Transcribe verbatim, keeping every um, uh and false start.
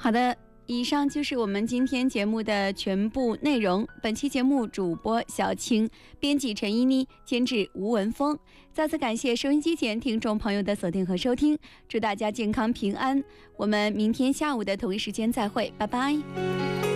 好的，以上就是我们今天节目的全部内容。本期节目主播小青，编辑陈依妮，监制吴文峰。再次感谢收音机前听众朋友的锁定和收听，祝大家健康平安。我们明天下午的同一时间再会，拜拜。